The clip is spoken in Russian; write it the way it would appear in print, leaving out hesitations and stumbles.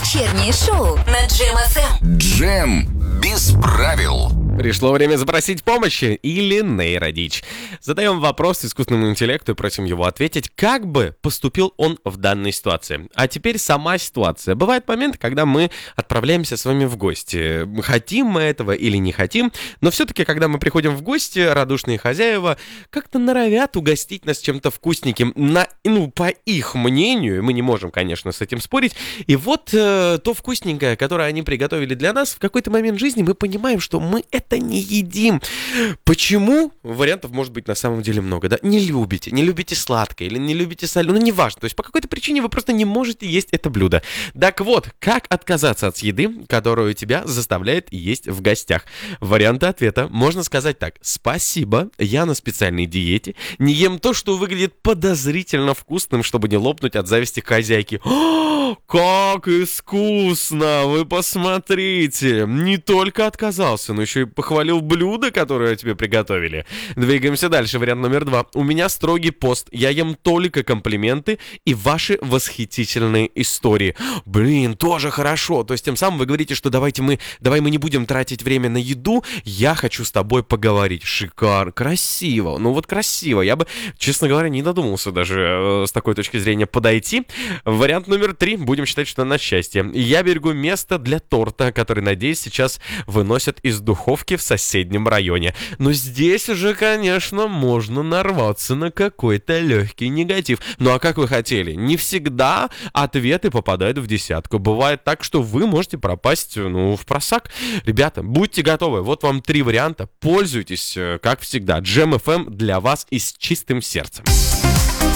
Вечернее шоу на Джем ФМ. Джем без правил. Пришло время запросить помощи или нейродичь. Задаем вопрос искусственному интеллекту и просим его ответить, как бы поступил он в данной ситуации. А теперь сама ситуация. Бывает момент, когда мы отправляемся с вами в гости. Хотим мы этого или не хотим, но все-таки, когда мы приходим в гости, радушные хозяева как-то норовят угостить нас чем-то вкусненьким. По их мнению, мы не можем, конечно, с этим спорить. И вот то вкусненькое, которое они приготовили для нас, в какой-то момент жизни мы понимаем, что мы это не едим. Почему? Вариантов может быть на самом деле много, да? Не любите сладкое или не любите соленое, неважно. То есть по какой-то причине вы просто не можете есть это блюдо. Так вот, как отказаться от еды, которую тебя заставляет есть в гостях? Варианты ответа можно сказать так: спасибо, я на специальной диете, не ем то, что выглядит подозрительно вкусным, чтобы не лопнуть от зависти к хозяйке. Как искусно! Вы посмотрите! Не только отказался, но еще и похвалил блюдо, которое тебе приготовили. Двигаемся дальше. Вариант номер 2. У меня строгий пост. Я ем только комплименты и ваши восхитительные истории. Блин, тоже хорошо. То есть тем самым вы говорите, что давай мы не будем тратить время на еду. Я хочу с тобой поговорить. Шикарно. Красиво. Красиво. Я бы, честно говоря, не додумался даже с такой точки зрения подойти. Вариант номер 3. Будем считать, что на счастье. Я берегу место для торта, который, надеюсь, сейчас выносят из духовки в соседнем районе. Но здесь уже, конечно, можно нарваться на какой-то легкий негатив. Ну а как вы хотели? Не всегда ответы попадают в десятку. Бывает так, что вы можете пропасть, в просак. Ребята, будьте готовы. Вот вам 3 варианта. Пользуйтесь, как всегда. Джем FM для вас и с чистым сердцем.